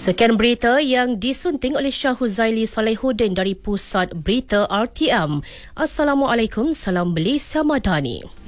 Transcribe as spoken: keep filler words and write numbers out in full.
Sekian berita yang disunting oleh Syah Huzaili Salehuddin dari Pusat Berita R T M. Assalamualaikum, salam Belis Madani.